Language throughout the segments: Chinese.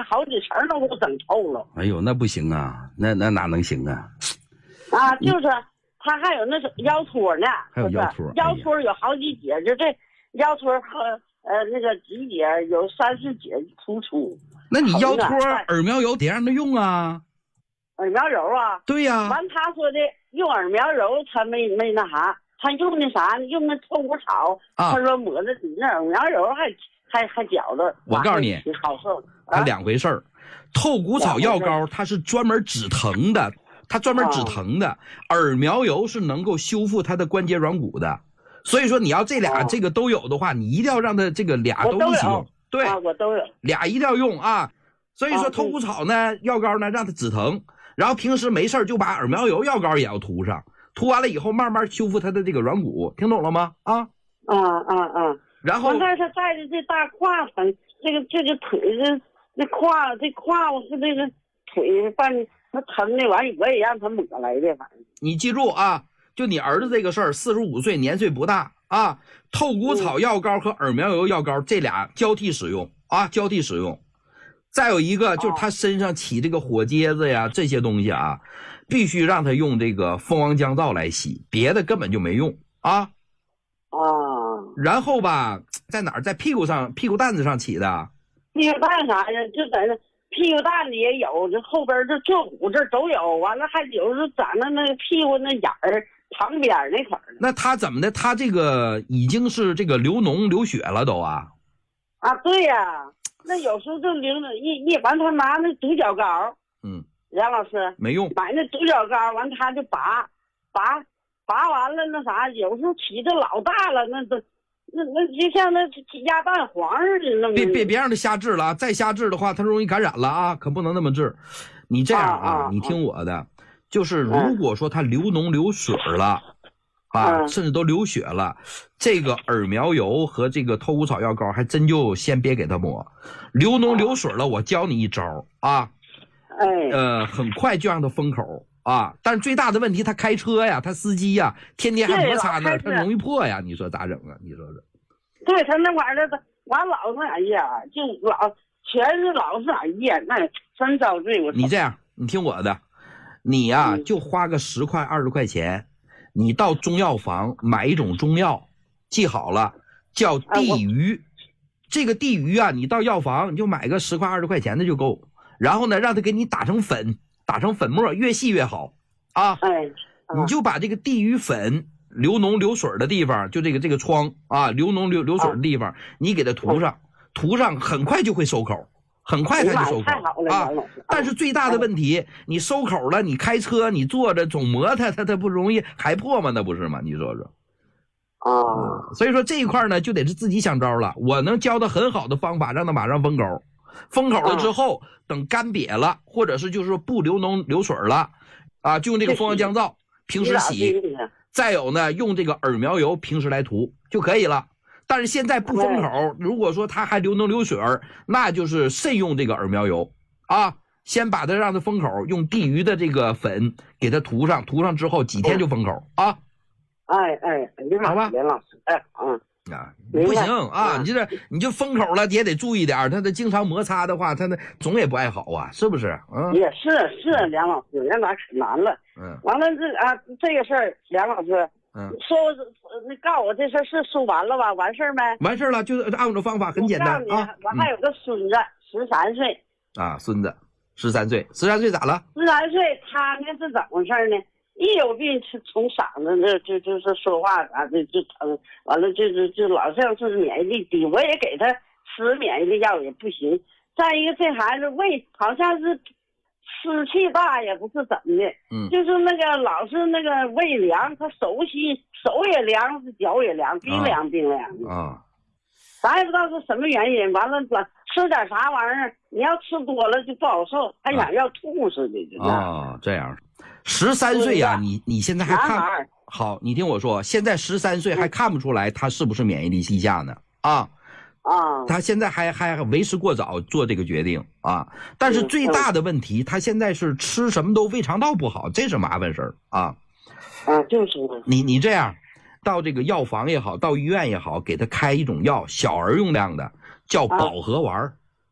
好几层都给我整透了。 哎呦，那不行啊，那哪能行啊？ 啊，就是他还有那种腰托呢， 还有腰托， 腰托有好几节，就这腰托和那个几节有3-4节突出。 那你腰托耳苗油得让他用啊。 耳苗油啊？对呀。 完他说的用耳苗油，他没那啥，他用那啥，用那透骨草。他说抹的比那耳苗油还觉着。 我告诉你， 好受。 它两回事儿。透骨草药膏它是专门止疼的，它专门止疼的。耳苗油是能够修复它的关节软骨的。所以说你要这俩这个都有的话，你一定要让它这个俩都一起用。对， 我都有。 俩一定要用啊。所以说透骨草呢，药膏呢让它止疼。然后平时没事就把耳苗油药膏也要涂上，涂完了以后慢慢修复它的这个软骨，听懂了吗？然后但是带着这大胯疼，这个腿这胯是这个腿半那疼的完，我也让他抹来的，反正。 你记住啊，就你儿子这个事儿，45岁年岁不大啊，透骨草药膏和耳苗油药膏这俩交替使用啊，交替使用。再有一个就是他身上起这个火疖子呀，这些东西啊，必须让他用这个蜂王浆皂来洗，别的根本就没用啊。然后吧，在哪儿？在屁股上、屁股蛋子上起的。 屁股蛋啥的，就在那屁股蛋子也有，这后边这坐骨这都有，完了还有是长在那个屁股那眼儿旁边那块儿。 那他怎么的？他这个已经是这个流脓流血了都啊？ 对呀。那有时候就流了一完，他拿那独角膏，梁老师没用， 买那独角膏完，他就拔完了那啥，有时候起的老大了，那就像那鸭蛋黄似的那么。 别让他瞎治了啊！再瞎治的话，他容易感染了啊，可不能那么治。你这样啊，你听我的，就是如果说他流脓流水了。甚至都流血了，这个耳苗油和这个透骨草药膏还真就先别给他抹。流脓流水了，我教你一招啊，很快就让他封口啊。但是最大的问题，他开车呀，他司机呀，天天还摩擦那，他容易破呀。你说咋整啊？你说这？ 对他那玩意儿，完老是哎呀，就全是老是哎呀，那真遭罪。 你这样，你听我的，你呀就花个10块20块钱。你到中药房买一种中药，记好了，叫地榆。这个地榆啊，你到药房你就买个10块20块钱的就够。然后呢，让他给你打成粉，打成粉末，越细越好啊。你就把这个地榆粉流脓流水的地方，就这个疮啊，流脓流水的地方，你给它涂上，很快就会收口。很快它就收口啊！但是最大的问题，你收口了，你开车你坐着总磨它不容易还破吗？那不是吗？你说说。所以说这一块呢，就得是自己想招了。我能教他很好的方法，让他马上封口。封口了之后，等干瘪了，或者是就是说不流脓流水了，就用这个蜂王浆皂平时洗。再有呢，用这个耳苗油平时来涂就可以了。但是现在不封口，如果说它还流脓流水，那就是慎用这个耳苗油啊。先把它让它封口，用地榆的这个粉给它涂上之后几天就封口啊。 好吧，连老师， 不行啊！你就封口了，也得注意点，它的经常摩擦的话，它总也不爱好啊，是不是？ 也是梁老师，那可难了。完了这个事儿，梁老师。说你告诉我这事儿是说完了吧？完事儿没？ 完事儿了，就按照方法很简单啊。 我还有个孙子，13岁啊，孙子13岁，13岁咋了 ？13岁，他呢是怎么回事呢？一有病从嗓子那就是说话就疼，完了就老像是免疫力低，我也给他吃免疫力药也不行。再一个，这孩子胃好像是。湿气大也不是怎么的，就是那个老是那个胃凉，他手也凉，脚也凉，冰凉的咱也不知道是什么原因。完了吃点啥玩意儿，你要吃多了就不好受，还想要吐似的。 这样，13岁呀，你现在还看好？你听我说，现在13岁还看不出来他是不是免疫力低下呢？他现在还为时过早做这个决定啊！但是最大的问题，他现在是吃什么都胃肠道不好，这是麻烦事儿啊！ 就是你这样，到这个药房也好，到医院也好，给他开一种药，小儿用量的，叫保和丸。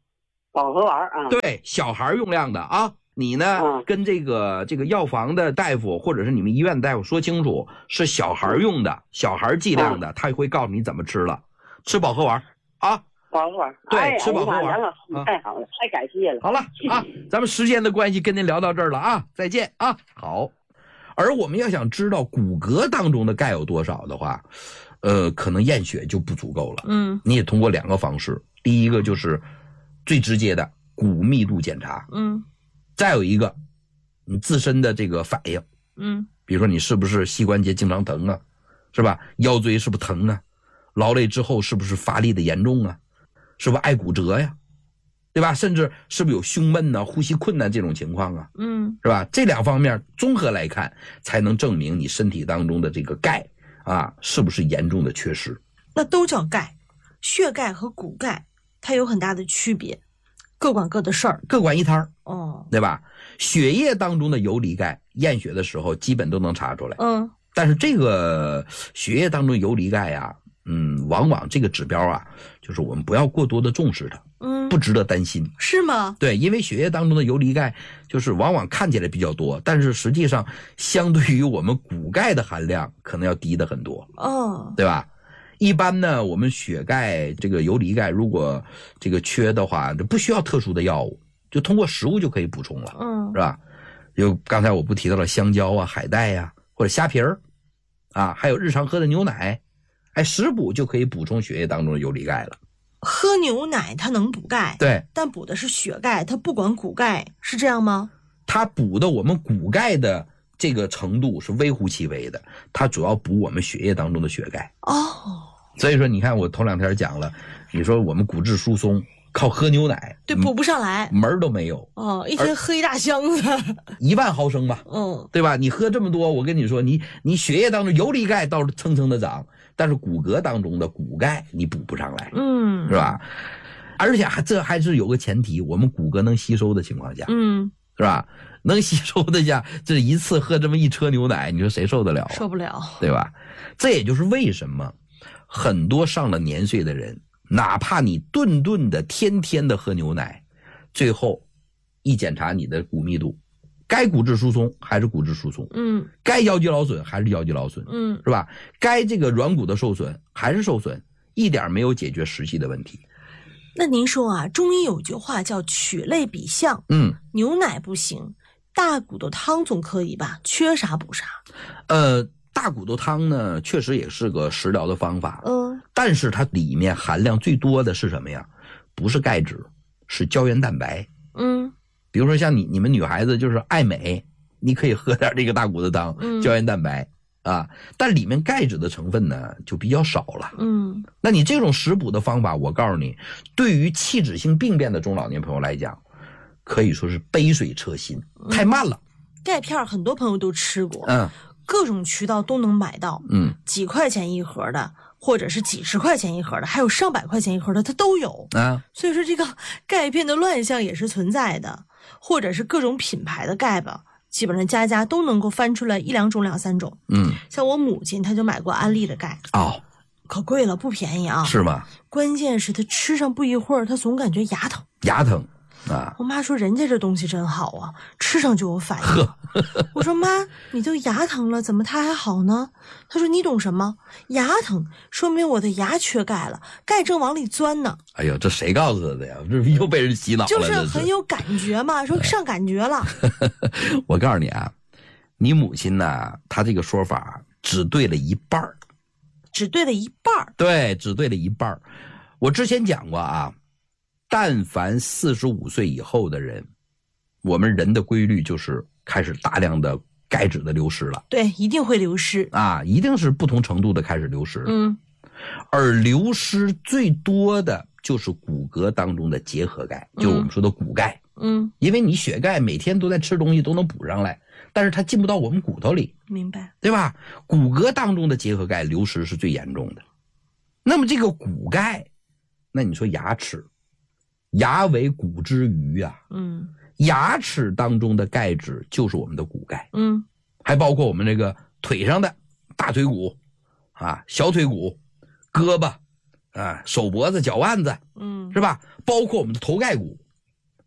保和丸啊， 对，小孩用量的啊。你呢，跟这个药房的大夫或者是你们医院的大夫说清楚，是小孩用的，小孩剂量的，他会告诉你怎么吃了。吃保和丸啊， 保和丸， 对，吃保和丸。 杨老师太好了，太感谢了。 好了啊，咱们时间的关系跟您聊到这儿了啊，再见啊。好，而我们要想知道骨骼当中的钙有多少的话，可能验血就不足够了。你也通过2个方式，第一个就是最直接的骨密度检查。再有一个，你自身的这个反应，比如说你是不是膝关节经常疼啊，是吧？腰椎是不是疼啊？劳累之后是不是乏力的严重啊？是不是爱骨折呀？对吧？甚至是不是有胸闷啊、呼吸困难这种情况啊？是吧？这2方面综合来看，才能证明你身体当中的这个钙啊是不是严重的缺失。 那都叫钙，血钙和骨钙它有很大的区别。各管各的事儿， 各管一摊儿，对吧？血液当中的游离钙，验血的时候基本都能查出来。但是这个血液当中游离钙呀，往往这个指标啊，就是我们不要过多的重视它，不值得担心。 是吗？ 对，因为血液当中的游离钙，就是往往看起来比较多，但是实际上相对于我们骨钙的含量，可能要低的很多。对吧？一般呢，我们血钙这个游离钙如果这个缺的话，就不需要特殊的药物，就通过食物就可以补充了，是吧？有刚才我不提到了香蕉啊、海带呀，或者虾皮儿啊，还有日常喝的牛奶，食补就可以补充血液当中的游离钙了。 喝牛奶它能补钙， 对， 但补的是血钙，它不管骨钙，是这样吗？ 它补的我们骨钙的这个程度是微乎其微的，它主要补我们血液当中的血钙。所以说你看我头2天讲了，你说我们骨质疏松靠喝牛奶， 对，补不上来， 门儿都没有。 一天喝1大箱子 ，1万毫升吧，对吧？你喝这么多，我跟你说，你血液当中游离钙倒是蹭蹭的涨，但是骨骼当中的骨钙你补不上来，是吧？而且这还是有个前提，我们骨骼能吸收的情况下，是吧？能吸收的下，这一次喝这么1车牛奶，你说谁受得了？ 受不了， 对吧？这也就是为什么很多上了年岁的人，哪怕你顿顿的天天的喝牛奶，最后一检查你的骨密度，该骨质疏松还是骨质疏松，该腰肌劳损还是腰肌劳损，是吧？该这个软骨的受损还是受损，一点没有解决实际的问题。 那您说啊，中医有句话叫取类比象，牛奶不行，大骨头汤总可以吧？缺啥补啥。 大骨头汤呢，确实也是个食疗的方法，但是它里面含量最多的是什么呀？不是钙质，是胶原蛋白。比如说像你们女孩子就是爱美，你可以喝点这个大骨头汤，胶原蛋白啊，但里面钙质的成分呢就比较少了。那你这种食补的方法，我告诉你，对于器质性病变的中老年朋友来讲，可以说是杯水车薪，太慢了。 钙片很多朋友都吃过，各种渠道都能买到，几块钱一盒的，或者是几十块钱一盒的，还有上百块钱一盒的，它都有所以说这个钙片的乱象也是存在的，或者是各种品牌的钙吧，基本上家家都能够翻出来1、2种、2、3种。像我母亲她就买过安利的钙，可贵了，不便宜啊。 是吗？ 关键是她吃上不一会儿，她总感觉牙疼。 牙疼啊！ 我妈说人家这东西真好啊，吃上就有反应。我说妈，你都牙疼了，怎么它还好呢？她说你懂什么？牙疼说明我的牙缺钙了，钙正往里钻呢。 哎呦，这谁告诉她的呀？这又被人洗脑了。 就是很有感觉嘛，说上感觉了。 我告诉你啊，你母亲呢，她这个说法只对了一半儿。 只对了一半儿？ 对，只对了一半儿。我之前讲过啊，但凡45岁以后的人，我们人的规律就是开始大量的钙质的流失了。 对，一定会流失啊，一定是不同程度的开始流失。而流失最多的就是骨骼当中的结合钙，就是我们说的骨钙。因为你血钙每天都在吃东西都能补上来，但是它进不到我们骨头里， 明白？ 对吧？骨骼当中的结合钙流失是最严重的。那么这个骨钙，那你说牙齿，牙为骨之余啊，牙齿当中的钙质就是我们的骨钙，还包括我们这个腿上的大腿骨啊、小腿骨、胳膊啊、手脖子、脚腕子，是吧？包括我们的头盖骨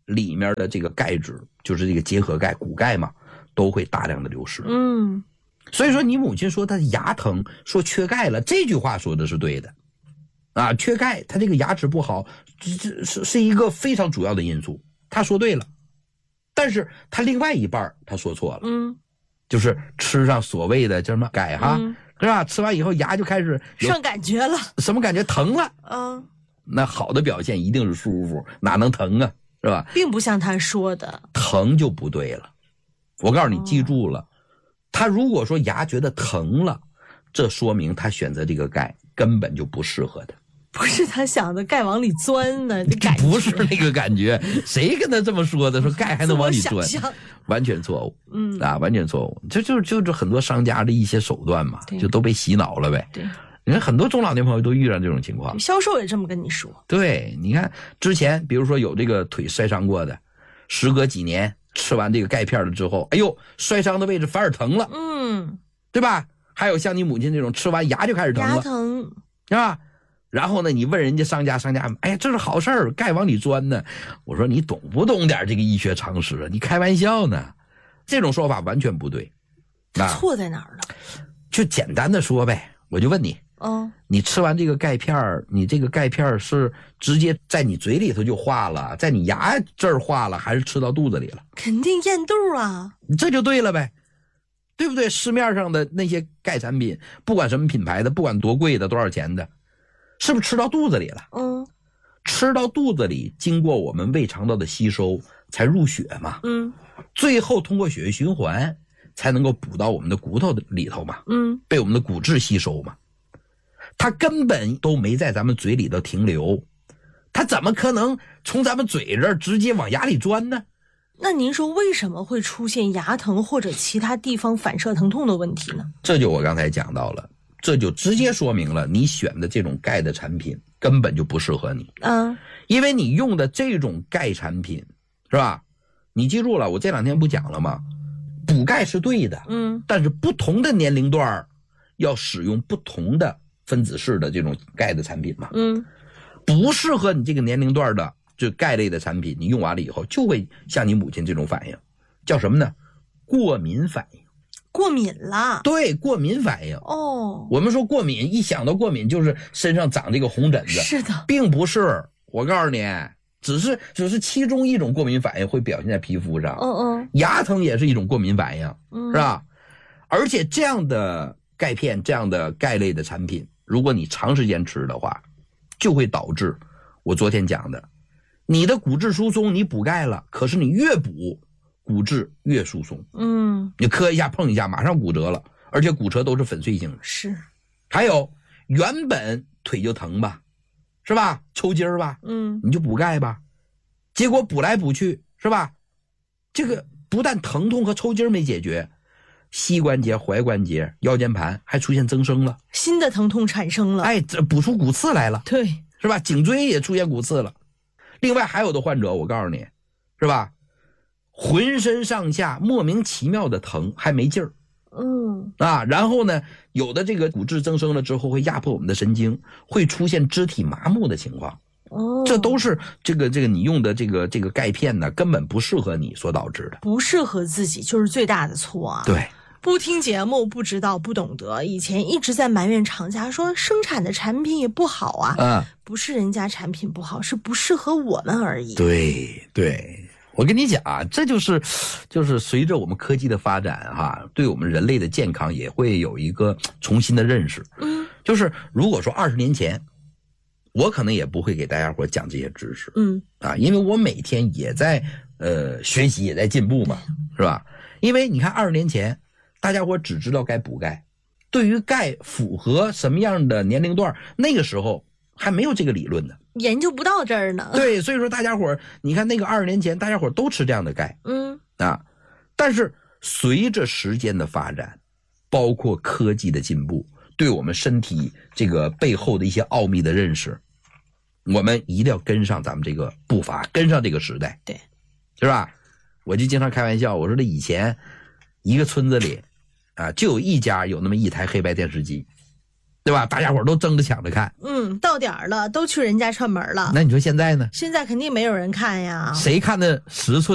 里面的这个钙质，就是这个结合钙、骨钙嘛，都会大量的流失。所以说你母亲说她牙疼，说缺钙了，这句话说的是对的啊，缺钙，她这个牙齿不好，这是一个非常主要的因素，她说对了。但是她另外一半她说错了，就是吃上所谓的叫什么钙哈，是吧？吃完以后牙就开始上感觉了， 什么感觉？疼了。那好的表现一定是舒服，哪能疼啊，是吧？ 并不像他说的， 疼就不对了。我告诉你，记住了，他如果说牙觉得疼了，这说明他选择这个钙根本就不适合他。 不是他想的钙往里钻呢，这感觉不是那个感觉，谁跟他这么说的？说钙还能往里钻，完全错误。完全错误。就是很多商家的一些手段嘛，就都被洗脑了呗。 对， 你看很多中老年朋友都遇上这种情况， 销售也这么跟你说。 对，你看之前比如说有这个腿摔伤过的，时隔几年吃完这个钙片了之后，哎呦，摔伤的位置反而疼了，对吧？还有像你母亲这种吃完牙就开始疼了， 牙疼是吧？然后呢，你问人家商家，哎呀，这是好事儿，钙往里钻呢。我说你懂不懂点这个医学常识啊？你开玩笑呢？这种说法完全不对。 错在哪儿了？ 就简单的说呗，我就问你，你吃完这个钙片，你这个钙片是直接在你嘴里头就化了，在你牙这儿化了，还是吃到肚子里了？ 肯定咽肚啊， 这就对了呗，对不对？市面上的那些钙产品，不管什么品牌的，不管多贵的，多少钱的，是不是吃到肚子里了？吃到肚子里，经过我们胃肠道的吸收，才入血嘛。最后通过血液循环，才能够补到我们的骨头里头嘛。被我们的骨质吸收嘛。它根本都没在咱们嘴里头停留，它怎么可能从咱们嘴这儿直接往牙里钻呢？ 那您说为什么会出现牙疼或者其他地方反射疼痛的问题呢？ 这就我刚才讲到了。这就直接说明了你选的这种钙的产品根本就不适合你。因为你用的这种钙产品，是吧？你记住了，我这两天不讲了吗？补钙是对的，但是不同的年龄段要使用不同的分子式的这种钙的产品嘛。不适合你这个年龄段的就钙类的产品，你用完了以后就会像你母亲这种反应，叫什么呢？过敏反应。 过敏了？对， 过敏反应。我们说过敏，一想到过敏就是身上长这个红疹子， 是的， 并不是。我告诉你，只是其中一种过敏反应会表现在皮肤上。牙疼也是一种过敏反应，是吧？而且这样的钙片，这样的钙类的产品，如果你长时间吃的话，就会导致我昨天讲的，你的骨质疏松，你补钙了，可是你越补骨质越疏松，你磕一下碰一下马上骨折了，而且骨折都是粉碎性的。 是， 还有原本腿就疼吧，是吧？抽筋儿吧，你就补钙吧，结果补来补去，是吧？这个不但疼痛和抽筋没解决，膝关节、踝关节、腰间盘还出现增生了， 新的疼痛产生了。 哎，这补出骨刺来了， 对， 是吧？颈椎也出现骨刺了。另外还有的患者，我告诉你，是吧？浑身上下莫名其妙的疼，还没劲儿。然后呢，有的这个骨质增生了之后会压迫我们的神经，会出现肢体麻木的情况。这都是这个你用的这个钙片呢，根本不适合你所导致的。 不适合自己就是最大的错啊。 对。 不听节目，不知道，不懂得，以前一直在埋怨厂家说生产的产品也不好啊。不是人家产品不好，是不适合我们而已。 对，我跟你讲啊，这就是随着我们科技的发展对我们人类的健康也会有一个重新的认识。就是如果说20年前，我可能也不会给大家伙讲这些知识。因为我每天也在学习，也在进步嘛，是吧？因为你看20年前。大家伙只知道该补钙，对于钙符合什么样的年龄段，那个时候还没有这个理论呢， 研究不到这儿呢。 对，所以说大家伙，你看那个20年前，大家伙都吃这样的钙，但是随着时间的发展，包括科技的进步，对我们身体这个背后的一些奥秘的认识，我们一定要跟上咱们这个步伐，跟上这个时代， 对， 是吧？我就经常开玩笑，我说这以前一个村子里。就有一家有那么一台黑白电视机， 对吧？大家伙都争着抢着看。 到点儿了，都去人家串门了。 那你说现在呢？ 现在肯定没有人看呀。 谁看的10寸？